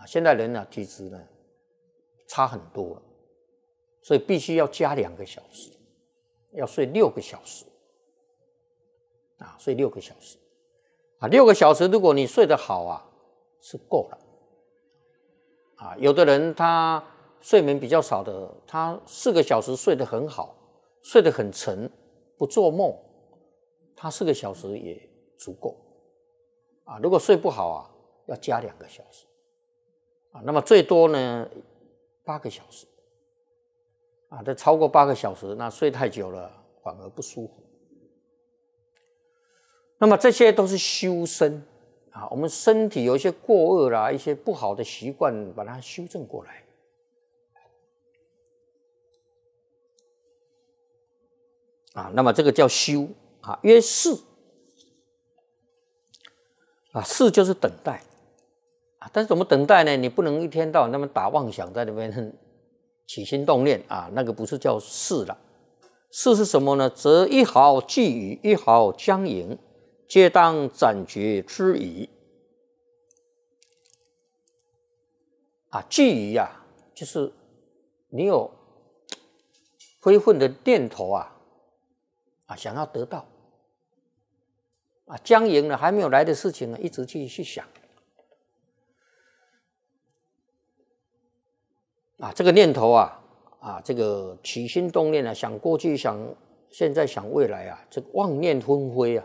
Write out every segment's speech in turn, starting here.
现在人呢体质呢差很多了，所以必须要加2个小时，要睡6个小时睡6个小时6个小时如果你睡得好是够了有的人他睡眠比较少的，他4个小时睡得很好，睡得很沉，不做梦，他4个小时也足够如果睡不好要加2个小时那么最多呢8个小时再超过8个小时，那睡太久了反而不舒服。那么这些都是修身我们身体有一些过恶啦，一些不好的习惯，把它修正过来那么这个叫修曰事事就是等待但是怎么等待呢？你不能一天到晚那么打妄想，在那边起心动念那个不是叫事了。事是什么呢？则一毫既雨，一毫将盈，皆当斩绝之矣既雨就是你有非分的念头想要得到将盈呢，还没有来的事情呢，一直去想这个念头这个起心动念想过去，想现在，想未来这个妄念纷飞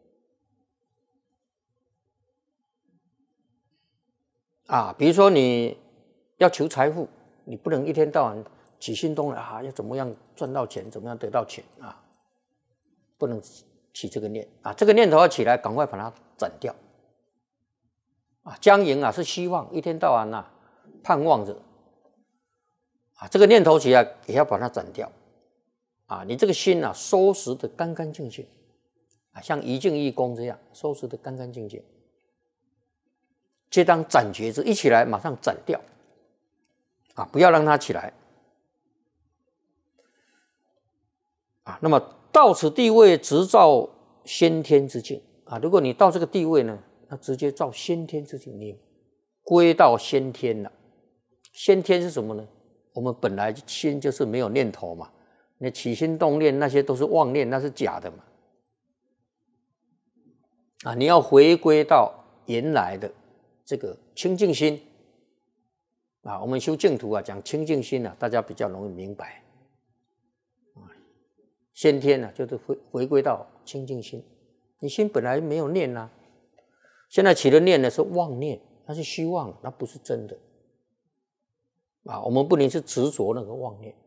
比如说你要求财富，你不能一天到晚起心动念要怎么样赚到钱，怎么样得到钱不能起这个念这个念头要起来，赶快把它斩掉将盈是希望，一天到晚盼望着这个念头起来也要把它斩掉你这个心收拾得干干净净像一静一功这样收拾得干干净净，皆当斩绝之，一起来马上斩掉不要让它起来那么到此地位，直照先天之境如果你到这个地位呢，那直接照先天之境，你归到先天了。先天是什么呢？我们本来心就是没有念头嘛，你起心动念那些都是妄念，那是假的嘛你要回归到原来的这个清净心我们修净土讲清净心大家比较容易明白先天就是回归到清净心，你心本来没有念现在起的念呢是妄念，那是虚妄，那不是真的我们不能去执着那个妄念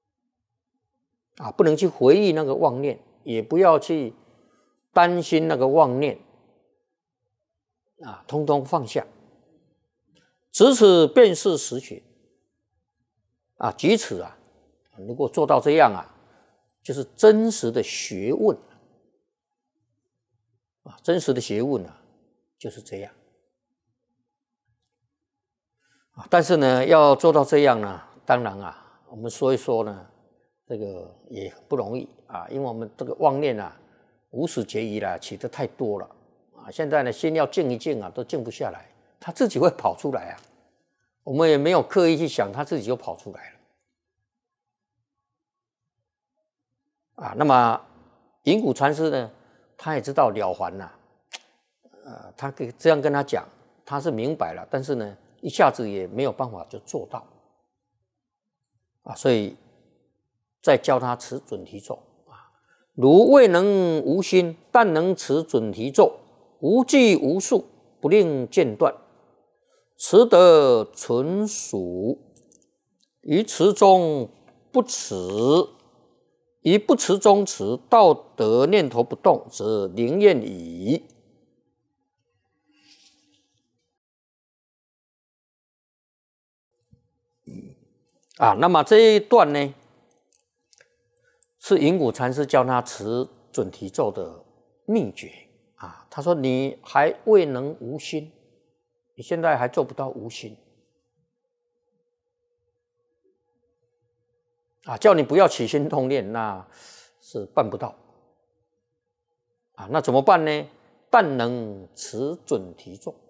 不能去回忆那个妄念，也不要去担心那个妄念通通放下，执此便是实学举此如果做到这样就是真实的学问真实的学问就是这样但是呢，要做到这样呢，当然我们说一说呢，这个也不容易因为我们这个妄念无始劫以来起得太多了现在呢，心要静一静都静不下来，它自己会跑出来我们也没有刻意去想，它自己就跑出来了那么隐谷禅师呢，他也知道了凡他可以这样跟他讲，他是明白了，但是呢，一下子也没有办法就做到所以再教他持准提咒如未能无心，但能持准提咒，无计无数，不令间断，持得纯熟，于持中不持，于不持中持，道德念头不动，则灵验矣。那么这一段呢，是隐谷禅师教他持准提咒的秘诀他说你还未能无心，你现在还做不到无心叫你不要起心动念，那是办不到那怎么办呢？但能持准提咒